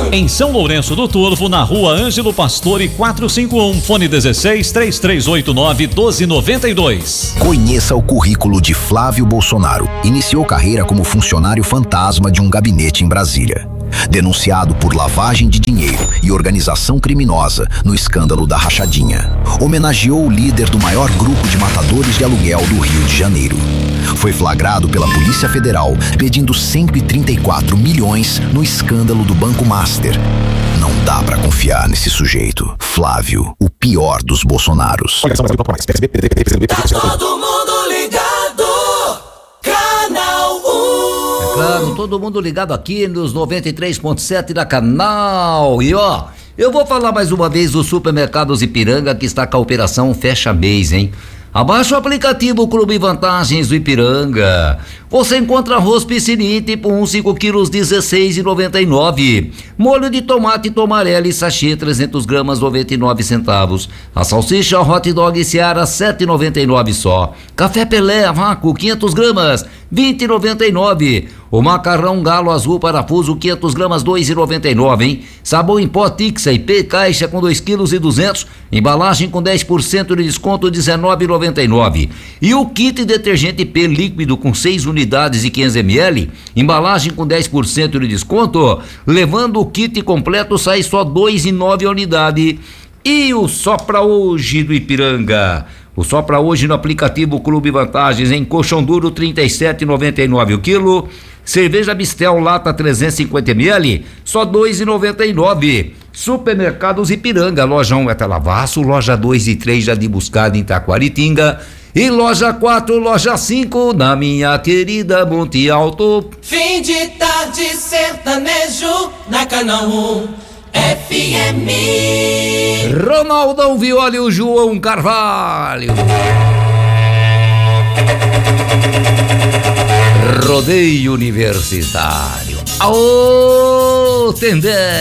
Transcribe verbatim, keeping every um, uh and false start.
Em São Lourenço do Turvo, na rua Ângelo Pastore quatrocentos e cinquenta e um, fone dezesseis, três três oito nove, doze noventa e dois. Conheça o currículo de Flávio Bolsonaro. Iniciou carreira como funcionário fantasma de um gabinete em Brasília. Denunciado por lavagem de dinheiro e organização criminosa no escândalo da rachadinha. Homenageou o líder do maior grupo de matadores de aluguel do Rio de Janeiro. Foi flagrado pela Polícia Federal pedindo cento e trinta e quatro milhões no escândalo do Banco Master. Não dá pra confiar nesse sujeito. Flávio, o pior dos Bolsonaros. Tá todo mundo ligado, Canal um. É claro, todo mundo ligado aqui nos noventa e três ponto sete da Canal. E ó, eu vou falar mais uma vez do Supermercados Ipiranga, que está com a operação Fecha Mês, hein? Abaixa o aplicativo Clube Vantagens do Ipiranga. Você encontra arroz piscinite por uns cinco quilos, dezesseis reais e noventa e nove. Molho de tomate tomarelli sachê trezentos gramas, noventa e nove centavos. A salsicha hot dog Seara sete reais e noventa e nove só. Café Pelé a vácuo quinhentos gramas, vinte reais e noventa e nove. O macarrão Galo Azul parafuso quinhentos gramas, dois reais e noventa e nove, hein? Sabão em pó Tixa I P caixa com dois quilos e duzentos. Embalagem com dez por cento de desconto, dezenove reais e noventa e nove. E o kit detergente P líquido com seis unidades e quinhentos mililitros, embalagem com dez por cento de desconto, levando o kit completo sai só dois reais e nove a unidade. E o Só Pra Hoje do Ipiranga. O Só Pra Hoje no aplicativo Clube Vantagens, em colchão duro trinta e sete reais e noventa e nove o quilo. Cerveja Mistel lata trezentos e cinquenta mililitros, só dois reais e noventa e nove. Supermercados Ipiranga, loja um é Telavaço, loja dois e três já de Buscada em Taquaritinga e loja quatro, loja cinco na minha querida Monte Alto. Fim de tarde sertanejo na Canal um F M. Ronaldão Viola e o João Carvalho. Rodeio Universitário. Aô, Tendé!